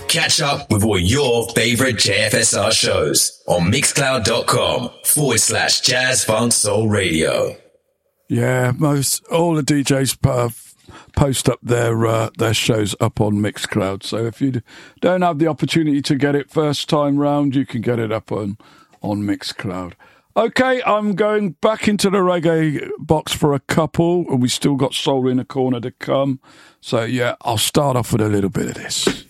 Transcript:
Catch up with all your favourite JFSR shows on mixcloud.com/Jazz Funk Soul Radio. Yeah, all the DJs post up their shows up on Mixcloud. So if you don't have the opportunity to get it first time round, you can get it up on Mixcloud. Okay, I'm going back into the reggae box for a couple, and we still got Soul in a Corner to come. So yeah, I'll start off with a little bit of this.